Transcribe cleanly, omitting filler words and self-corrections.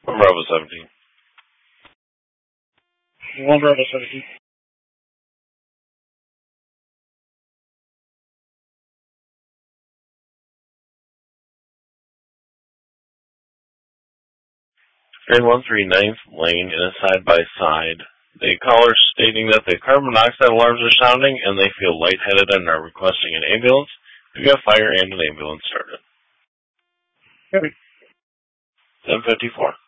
One Bravo 17. One Bravo 17. Train 13, 9th lane in a side-by-side. The caller stating that the carbon monoxide alarms are sounding and they feel lightheaded and are requesting an ambulance. We got fire and an ambulance started. Heavy. 1054.